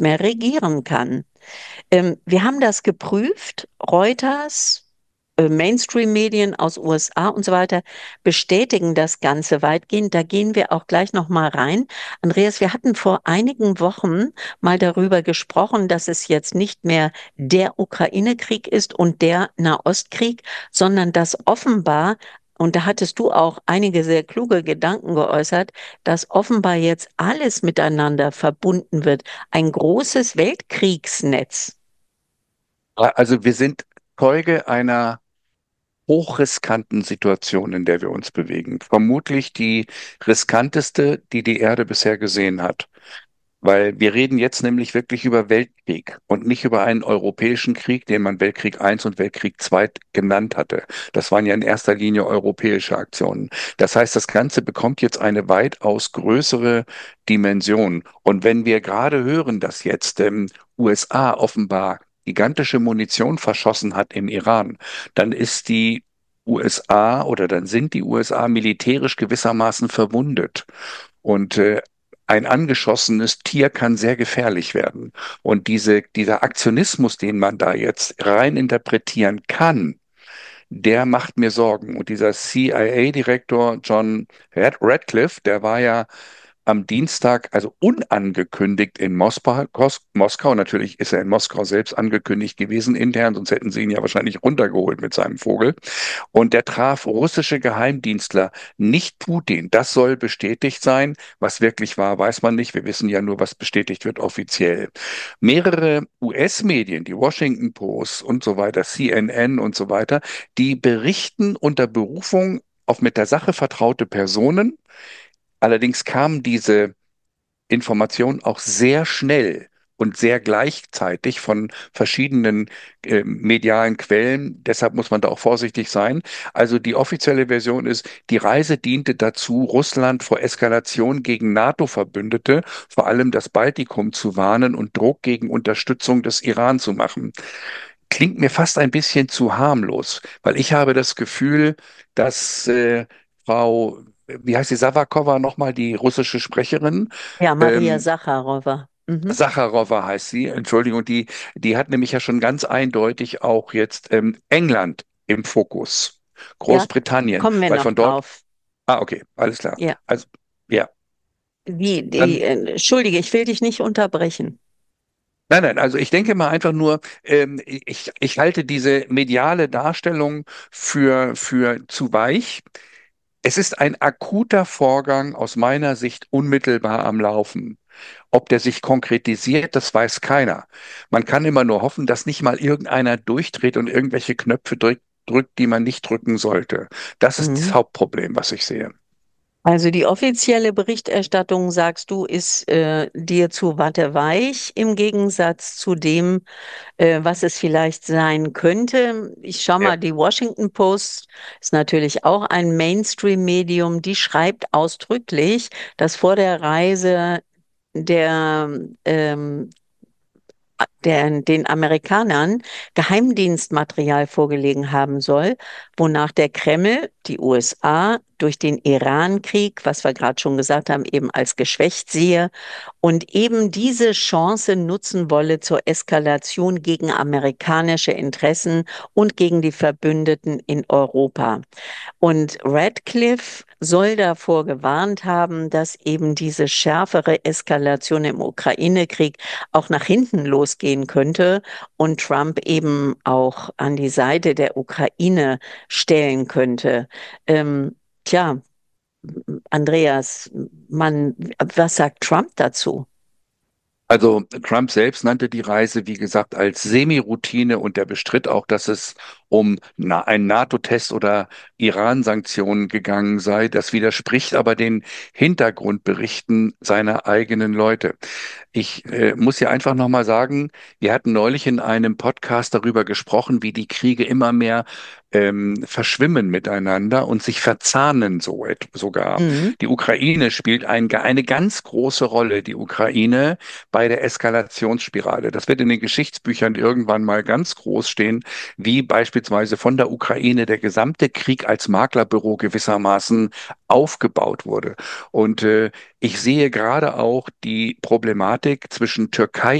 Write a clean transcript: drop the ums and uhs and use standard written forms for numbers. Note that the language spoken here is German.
nicht mehr regieren kann. Wir haben das geprüft. Reuters, Mainstream-Medien aus USA und so weiter bestätigen das Ganze weitgehend. Da gehen wir auch gleich noch mal rein. Andreas, wir hatten vor einigen Wochen mal darüber gesprochen, dass es jetzt nicht mehr der Ukraine-Krieg ist und der Nahostkrieg, sondern dass offenbar, und da hattest du auch einige sehr kluge Gedanken geäußert, dass offenbar jetzt alles miteinander verbunden wird. Ein großes Weltkriegsnetz. Also wir sind Zeuge einer hochriskanten Situation, in der wir uns bewegen. Vermutlich die riskanteste, die die Erde bisher gesehen hat. Weil wir reden jetzt nämlich wirklich über Weltkrieg und nicht über einen europäischen Krieg, den man Weltkrieg I und Weltkrieg II genannt hatte. Das waren ja in erster Linie europäische Aktionen. Das heißt, das Ganze bekommt jetzt eine weitaus größere Dimension. Und wenn wir gerade hören, dass jetzt USA offenbar gigantische Munition verschossen hat im Iran, dann ist die USA oder dann sind die USA militärisch gewissermaßen verwundet. Und ein angeschossenes Tier kann sehr gefährlich werden. Und dieser Aktionismus, den man da jetzt rein interpretieren kann, der macht mir Sorgen. Und dieser CIA-Direktor John Radcliffe, der war ja am Dienstag, also unangekündigt in Moskau. Natürlich ist er in Moskau selbst angekündigt gewesen intern, sonst hätten sie ihn ja wahrscheinlich runtergeholt mit seinem Vogel. Und der traf russische Geheimdienstler, nicht Putin. Das soll bestätigt sein. Was wirklich war, weiß man nicht. Wir wissen ja nur, was bestätigt wird offiziell. Mehrere US-Medien, die Washington Post und so weiter, CNN und so weiter, die berichten unter Berufung auf mit der Sache vertraute Personen. Allerdings kamen diese Informationen auch sehr schnell und sehr gleichzeitig von verschiedenen medialen Quellen. Deshalb muss man da auch vorsichtig sein. Also die offizielle Version ist, die Reise diente dazu, Russland vor Eskalation gegen NATO-Verbündete, vor allem das Baltikum, zu warnen und Druck gegen Unterstützung des Iran zu machen. Klingt mir fast ein bisschen zu harmlos, weil ich habe das Gefühl, dass Frau, wie heißt sie, Sawakova nochmal, die russische Sprecherin, Ja, Maria ähm, Sacharowa. Mhm. Sacharowa heißt sie, Entschuldigung, die hat nämlich ja schon ganz eindeutig auch jetzt England im Fokus, Ja, Großbritannien, kommen wir weil noch von dort, drauf. okay, alles klar. Ja, Also, ja, die, dann, entschuldige, ich will dich nicht unterbrechen. nein, also ich denke mal einfach nur, ich halte diese mediale Darstellung für zu weich. Es ist ein akuter Vorgang aus meiner Sicht unmittelbar am Laufen. Ob der sich konkretisiert, das weiß keiner. Man kann immer nur hoffen, dass nicht mal irgendeiner durchdreht und irgendwelche Knöpfe drückt, die man nicht drücken sollte. Das ist das Mhm. Hauptproblem, was ich sehe. Also die offizielle Berichterstattung, sagst du, ist dir zu watteweich im Gegensatz zu dem, was es vielleicht sein könnte. Ich schau Ja. mal, die Washington Post ist natürlich auch ein Mainstream-Medium, die schreibt ausdrücklich, dass vor der Reise der den Amerikanern Geheimdienstmaterial vorgelegen haben soll, wonach der Kreml, die USA, durch den Iran-Krieg, was wir gerade schon gesagt haben, eben als geschwächt sehe und eben diese Chance nutzen wolle zur Eskalation gegen amerikanische Interessen und gegen die Verbündeten in Europa. Und Radcliffe soll davor gewarnt haben, dass eben diese schärfere Eskalation im Ukraine-Krieg auch nach hinten losgehen könnte und Trump eben auch an die Seite der Ukraine stellen könnte. Tja, Andreas, was sagt Trump dazu? Also Trump selbst nannte die Reise, wie gesagt, als Semi-Routine und er bestritt auch, dass es um einen NATO-Test oder Iran-Sanktionen gegangen sei. Das widerspricht aber den Hintergrundberichten seiner eigenen Leute. Ich muss hier einfach nochmal sagen, wir hatten neulich in einem Podcast darüber gesprochen, wie die Kriege immer mehr verschwimmen miteinander und sich verzahnen sogar. Mhm. Die Ukraine spielt eine ganz große Rolle. Die Ukraine bei der Eskalationsspirale. Das wird in den Geschichtsbüchern irgendwann mal ganz groß stehen, wie beispielsweise von der Ukraine der gesamte Krieg als Maklerbüro gewissermaßen aufgebaut wurde. Und ich sehe gerade auch die Problematik zwischen Türkei